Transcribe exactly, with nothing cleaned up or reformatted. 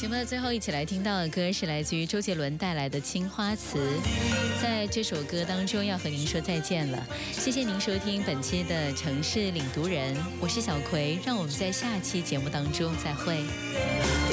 节目的最后，一起来听到的歌是来自于周杰伦带来的《青花瓷》。在这首歌当中，要和您说再见了。谢谢您收听本期的《城市领读人》，我是小葵，让我们在下期节目当中再会。